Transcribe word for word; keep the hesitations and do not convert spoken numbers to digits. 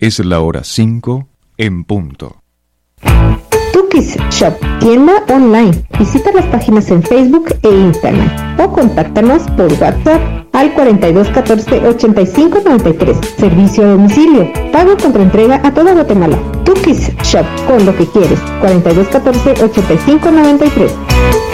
Es la hora cinco en punto. Tukis Shop, tienda online. Visita las páginas en Facebook e Instagram o contáctanos por WhatsApp al cuarenta y dos catorce ochenta y cinco noventa y tres. Servicio a domicilio. Pago contra entrega a toda Guatemala. Tukis Shop, con lo que quieres. cuarenta y dos catorce ochenta y cinco noventa y tres.